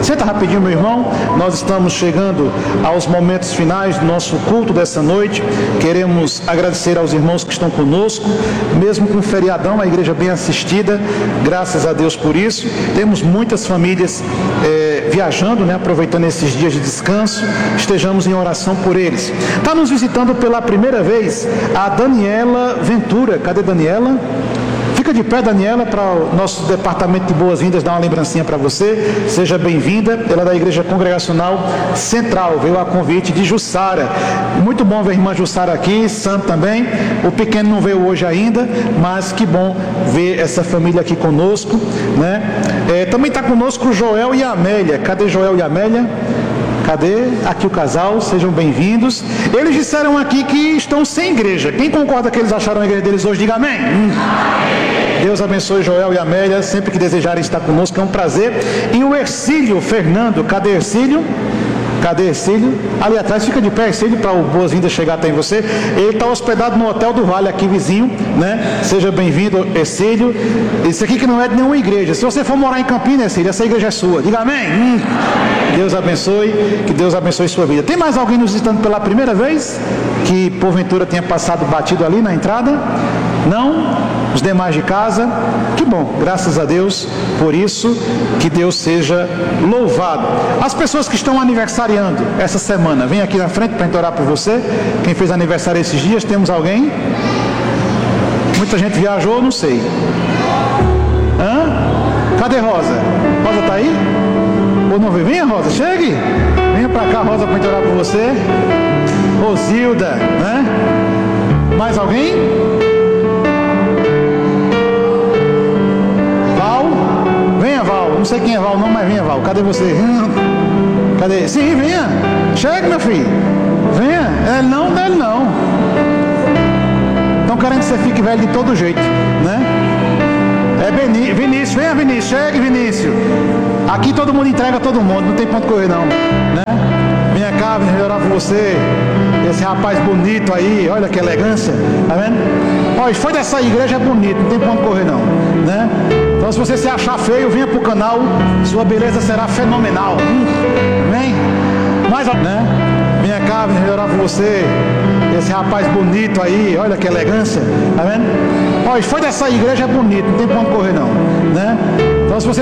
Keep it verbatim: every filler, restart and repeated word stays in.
Senta rapidinho, meu irmão. Nós estamos chegando aos momentos finais do nosso culto dessa noite. Queremos agradecer aos irmãos que estão conosco, mesmo com o feriadão, a igreja bem assistida, graças a Deus por isso. Temos muitas famílias é, viajando, né, aproveitando esses dias de descanso. Estejamos em oração por eles. Está nos visitando pela primeira vez a Daniela Ventura. Cadê Daniela? Fica de pé, Daniela, para o nosso departamento de boas-vindas dar uma lembrancinha para você. Seja bem-vinda. Ela é da Igreja Congregacional Central, veio a convite de Jussara. Muito bom ver a irmã Jussara aqui, Santo também. O pequeno não veio hoje ainda, mas que bom ver essa família aqui conosco, né? É, também está conosco o Joel e a Amélia. Cadê Joel e a Amélia? Cadê? Aqui o casal, sejam bem-vindos. Eles disseram aqui que estão sem igreja. Quem concorda que eles acharam a igreja deles hoje, diga amém. Hum. Deus abençoe Joel e Amélia, sempre que desejarem estar conosco, é um prazer. E o Ercílio Fernando, cadê Ercílio? Cadê Ercílio? Ali atrás, fica de pé, Ercílio, para o boas-vindas chegar até em você. Ele está hospedado no Hotel do Vale, aqui vizinho, né? Seja bem-vindo, Ercílio. Isso aqui que não é de nenhuma igreja. Se você for morar em Campinas, Ercílio, essa igreja é sua. Diga amém. Hum. Deus abençoe, que Deus abençoe sua vida. Tem mais alguém nos visitando pela primeira vez? Que porventura tenha passado batido ali na entrada? Não? Os demais de casa? Que bom, graças a Deus por isso, que Deus seja louvado. As pessoas que estão aniversariando essa semana, vem aqui na frente para a gente orar por você. Quem fez aniversário esses dias, temos alguém? Muita gente viajou, não sei. Hã? Cadê Rosa? Rosa está aí? Ou não veio? Venha, Rosa, chegue. Venha para cá, Rosa, para a gente orar por você. Rosilda, né? Mais alguém? Val? Venha, Val. Não sei quem é Val não, mas venha, Val. Cadê você? Cadê? Sim, venha. Chegue, meu filho. Venha. Ele não, dele não. Estão querendo que você fique velho de todo jeito, né? É Beni... Vinícius, venha Vinícius, chegue Vinícius. Aqui todo mundo entrega a todo mundo, não tem ponto correr não, né? Venha cá, vem melhorar por você. Esse rapaz bonito aí, olha que elegância, tá vendo? Olha, foi dessa igreja é bonito, não tem ponto correr não, né? Então se você se achar feio, venha pro canal, sua beleza será fenomenal. Hum, vem, mais, né? Venha cá, vem melhorar por você. Esse rapaz bonito aí, olha que elegância, tá vendo? Olha, foi dessa igreja é bonito, não tem ponto correr não, né? Então se você